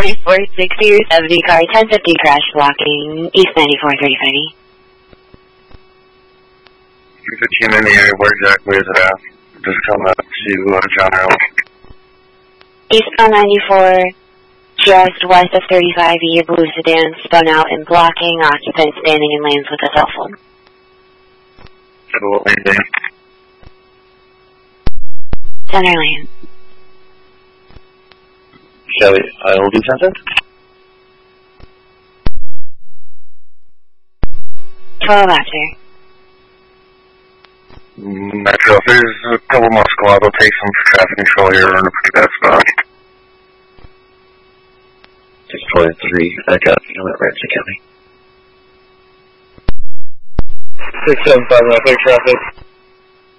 4460 or 70 car 1050 crash blocking East 9435E. There's a team in the area. Where exactly is it at? Just coming up to John Island. Eastbound 94, just west of 35E, blue sedan spun out and blocking, occupant standing in lanes with a cell phone. Cool, lane name. Center lane. Chevy, ILD center? 12 after. Metro, if there's a couple more squads, I'll take some traffic control here. We're in a pretty bad spot. 623, I got you at Ramsey County. 675, clear traffic.